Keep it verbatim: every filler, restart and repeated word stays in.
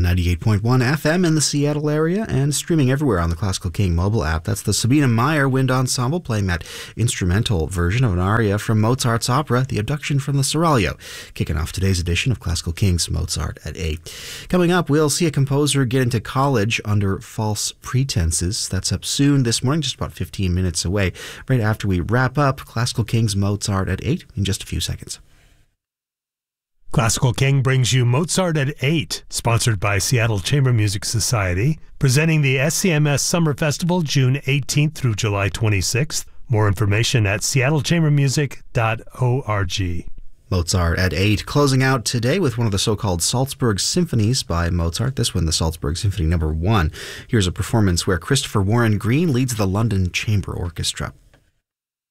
ninety-eight point one F M in the Seattle area and streaming everywhere on the Classical King mobile app. That's the Sabina Meyer Wind Ensemble playing that instrumental version of an aria from Mozart's opera, The Abduction from the Seraglio, kicking off today's edition of Classical King's Mozart at eight. Coming up, we'll see a composer get into college under false pretenses. That's up soon this morning, just about fifteen minutes away, right after we wrap up Classical King's Mozart at eight in just a few seconds. Classical King brings you Mozart at eight, sponsored by Seattle Chamber Music Society, presenting the S C M S Summer Festival June eighteenth through July twenty-sixth. More information at seattle chamber music dot org. Mozart at eight, closing out today with one of the so-called Salzburg Symphonies by Mozart, this one the Salzburg Symphony number one. Here's a performance where Christopher Warren Green leads the London Chamber Orchestra.